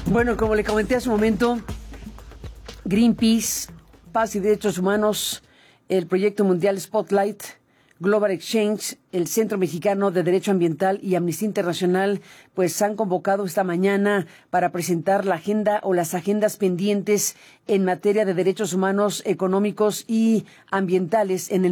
Bueno, como le comenté hace un momento, Greenpeace, Paz y Derechos Humanos, el Proyecto Mundial Spotlight, Global Exchange, el Centro Mexicano de Derecho Ambiental y Amnistía Internacional, pues han convocado esta mañana para presentar la agenda o las agendas pendientes en materia de derechos humanos, económicos y ambientales en el